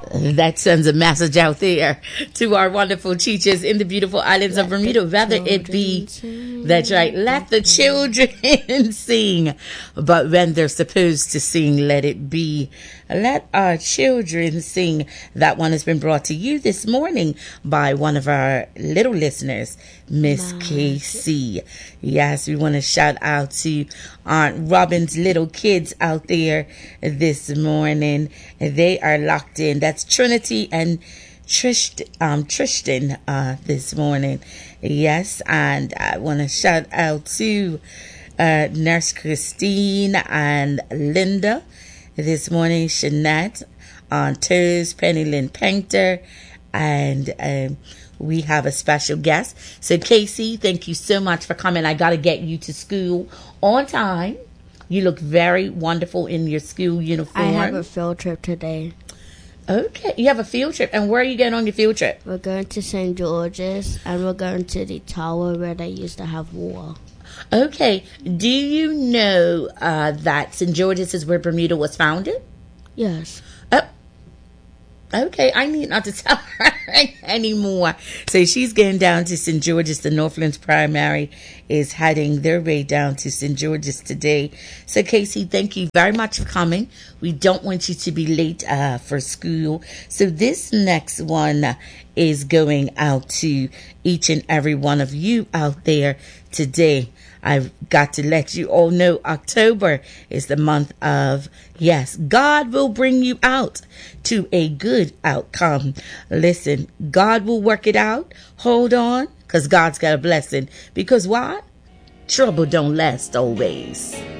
That sends a message out there to our wonderful teachers in the beautiful islands of Bermuda. Whether it be, that's right, let the children sing. But when they're supposed to sing, let it be, let our children sing. That one has been brought to you this morning by one of our little listeners, Miss KC. Yes, we want to shout out to Aunt Robin's little kids out there this morning. They are locked in. That's Trinity and Tristan this morning. Yes, and I want to shout out to Nurse Christine and Linda this morning, Shanette, Toes, Penny Lynn Painter, and we have a special guest. So Casey, thank you so much for coming. I got to get you to school on time. You look very wonderful in your school uniform. I have a field trip today. Okay, you have a field trip. And where are you going on your field trip? We're going to St. George's, and we're going to the tower where they used to have war. Okay, do you know that St. George's is where Bermuda was founded? Yes. Okay, I need not to tell her anymore. So she's getting down to St. George's. The Northlands Primary is heading their way down to St. George's today. So Casey, thank you very much for coming. We don't want you to be late for school. So this next one is going out to each and every one of you out there today. I've got to let you all know October is the month of, yes, God will bring you out to a good outcome. Listen, God will work it out. Hold on, because God's got a blessing. Because why? Trouble don't last always.